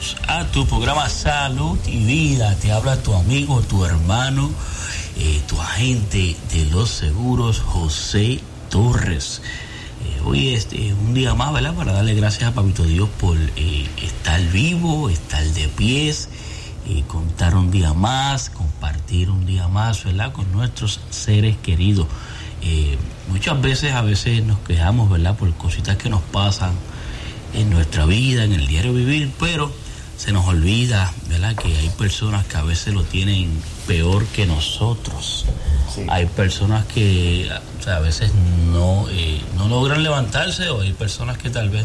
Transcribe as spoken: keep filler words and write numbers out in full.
Bienvenidos a tu programa Salud y Vida. Te habla tu amigo, tu hermano, eh, tu agente de los seguros, José Torres. Eh, hoy es eh, un día más, ¿verdad? Para darle gracias a Papito Dios por eh, estar vivo, estar de pies, eh, contar un día más, compartir un día más, ¿verdad? Con nuestros seres queridos. Eh, muchas veces, a veces nos quejamos, ¿verdad? Por cositas que nos pasan en nuestra vida, en el diario vivir, pero se nos olvida, ¿verdad? Que hay personas que a veces lo tienen peor que nosotros. Sí. Hay personas que, o sea, a veces no, eh, no logran levantarse, o hay personas que tal vez